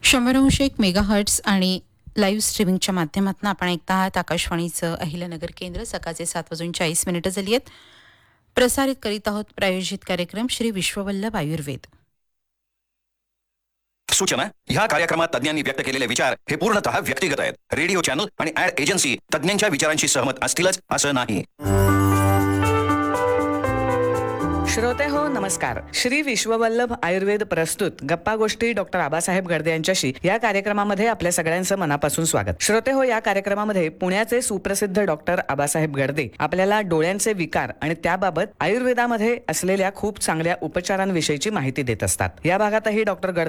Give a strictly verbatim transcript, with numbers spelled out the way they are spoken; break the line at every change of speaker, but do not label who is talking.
शंभर अंश एक मेगाहर्ट्स आणि लाईव्ह स्ट्रीमिंगच्या माध्यमातून आपण ऐकता आहात आकाशवाणीचं अहिल्यानगर केंद्र. सकाळचे सात वाजून चाळीस मिनिटं झाली आहेत. प्रसारित करीत आहोत प्रायोजित कार्यक्रम श्री विश्ववल्लभ आयुर्वेद.
सूचना: ह्या कार्यक्रमात तज्ञांनी व्यक्त केलेले विचार हे पूर्णतः व्यक्तिगत आहेत. रेडिओ चॅनल आणि ऍड एजन्सी तज्ञांच्या विचारांशी सहमत असतीलच असं नाही.
श्रोते हो, नमस्कार. श्री विश्ववल्लभ आयुर्वेद प्रस्तुत गप्पा गोष्टी डॉक्टर आबासाहेब गर्दे यांच्याशी या कार्यक्रमामध्ये आपल्या सगळ्यांचं मनापासून स्वागत. श्रोते हो, या कार्यक्रमामध्ये पुण्याचे सुप्रसिद्ध डॉक्टर आबासाहेब गर्दे आपल्याला डोळ्यांचे विकार आणि त्याबाबत आयुर्वेदामध्ये असलेल्या खूप चांगल्या उपचारांविषयीची माहिती देत असतात. या भागातही डॉक्टर गर्दे